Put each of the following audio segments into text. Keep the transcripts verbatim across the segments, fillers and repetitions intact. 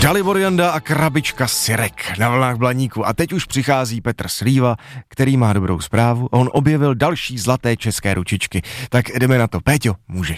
Dalibor Janda a krabička syrek na vlnách Blaníku. A teď už přichází Petr Slíva, který má dobrou zprávu. On objevil další zlaté české ručičky. Tak jdeme na to. Péťo, můžeš.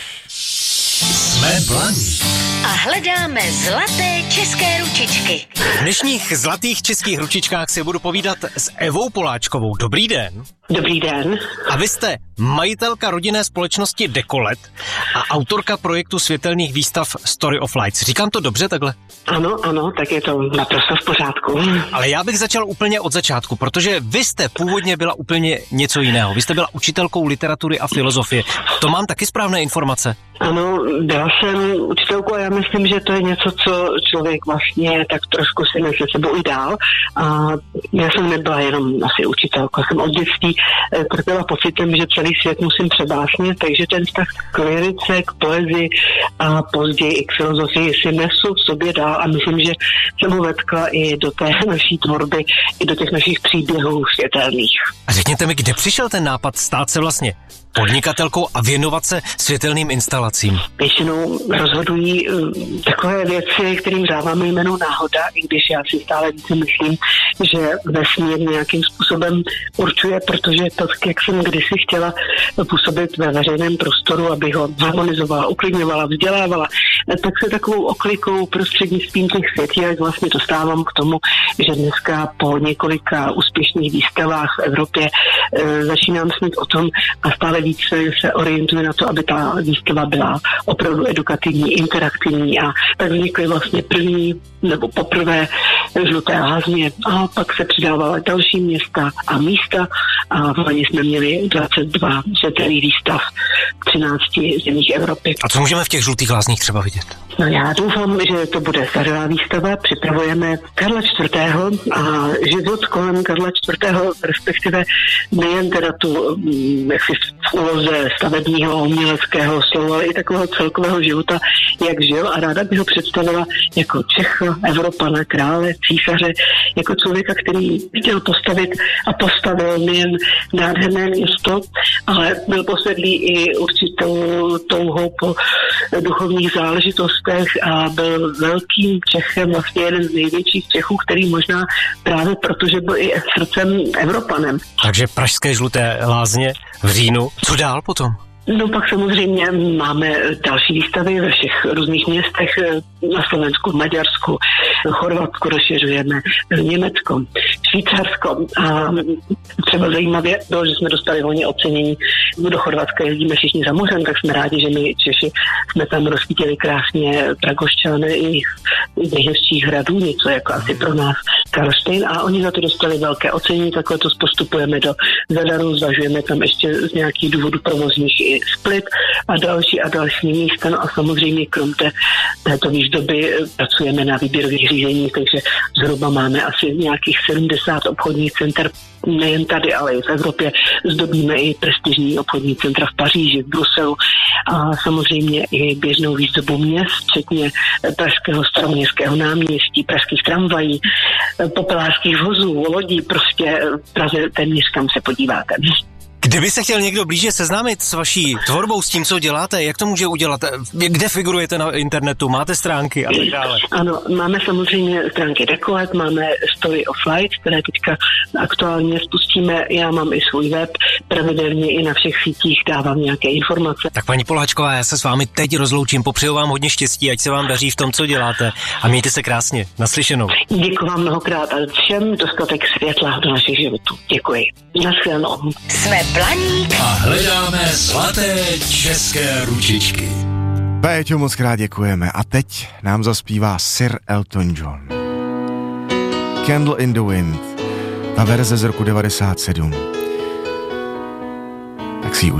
Jsme Blaník. A hledáme zlaté české ručičky. V dnešních zlatých českých ručičkách si budu povídat s Evou Poláčkovou. Dobrý den. Dobrý den. A vy jste majitelka rodinné společnosti Dekolet a autorka projektu světelných výstav Story of Lights. Říkám to dobře takhle? Ano, ano, tak je to naprosto v pořádku. Ale já bych začal úplně od začátku, protože vy jste původně byla úplně něco jiného. Vy jste byla učitelkou literatury a filozofie. To mám taky správné informace? Ano, byla jsem učitelkou a já myslím, že to je něco, co člověk vlastně tak trošku si nese sebou i dál. A já jsem nebyla jenom asi učitelka, jsem od dětství trpěla pocitem, že celý svět musím přebásnit, takže ten vztah k lyrice, k poezii a později i k filozofii si nesu v sobě dál a myslím, že jsem ho vetkla i do té naší tvorby, i do těch našich příběhů světelných. A řekněte mi, kde přišel ten nápad stát se vlastně podnikatelkou a věnovat se světelným instalacím? Většinou rozhodují uh, takové věci, kterým dáváme jméno náhoda, i když já si stále více myslím, že vesmír nějakým způsobem určuje, protože to, jak jsem kdysi chtěla působit ve veřejném prostoru, aby ho harmonizovala, uklidňovala, vzdělávala, tak se takovou oklikou prostřednictvím těch světílek vlastně dostávám k tomu, že dneska po několika úspěšných výstavách v Evropě uh, začínám snít o tom a stále více se orientuje na to, aby ta výstava byla opravdu edukativní, interaktivní a tak vznikly vlastně první nebo poprvé Žluté lázně a pak se přidávala další města a místa a v loni jsme měli dvacet dva světelných výstav v třinácti zemích Evropy. A co můžeme v těch Žlutých lázních třeba vidět? No já doufám, že to bude stará výstava. Připravujeme Karla čtvrtého. a život kolem Karla čtvrtého, respektive nejen teda tu jaksi v úloze stavebního, uměleckého slovu, ale i takového celkového života, jak žil a ráda bych ho představila jako Čecha, Evropana, krále, císaře, jako člověka, který chtěl postavit a postavil nejen nádherné město, ale byl posedlý i určitou touhou po duchovních záležitostech a byl velkým Čechem, vlastně jeden z největších Čechů, který možná právě protože byl i srdcem Evropanem. Takže pražské Žluté lázně v říjnu. Co dál potom? No pak samozřejmě máme další výstavy ve všech různých městech na Slovensku, Maďarsku, Chorvatsku rozšiřujeme, Německo, Švýcarsko a třeba zajímavě bylo, že jsme dostali hodně ocenění. Do Chorvatska jezdíme všichni za mořem, tak jsme rádi, že my Češi jsme tam rozsvítili krásně Dragošťany i nejhezčích hradů, něco jako asi pro nás Karlštejn a oni za to dostali velké ocenění, takhle to postupujeme do Zadaru, zvažujeme tam ještě z nějakých důvodů provozních i Split a další a další místa. No a samozřejmě krom té, této výzdoby pracujeme na výběrových řízeních, takže zhruba máme asi nějakých sedmdesát obchodních center nejen tady, ale i v Evropě. Zdobíme i prestižní obchodní centra v Paříži, v Bruselu a samozřejmě i běžnou výzdobu měst, včetně pražského staroměstského náměstí, pražských tramvají, popelářských vozů, lodí, prostě v Praze téměř kam se podíváte. Kdyby se chtěl někdo blíže seznámit s vaší tvorbou, s tím, co děláte, jak to může udělat? Kde figurujete na internetu? Máte stránky a tak dále? Ano, máme samozřejmě stránky Dekolet, máme Story of Lights, které teďka aktuálně spustíme. Já mám i svůj web, pravidelně i na všech sítích dávám nějaké informace. Tak paní Poláčková, já se s vámi teď rozloučím, popřeju vám hodně štěstí, ať se vám daří v tom, co děláte a mějte se krásně. Naslyšenou. Děkuji vám mnohokrát a všem dostatek světla do našich životů. Děkuji. Naschledanou. Jsme Blaník a hledáme zlaté české ručičky. Péťo, moc krát děkujeme. A teď nám zaspívá Sir Elton John. Candle in the Wind. Ta verze z roku devadesát sedm.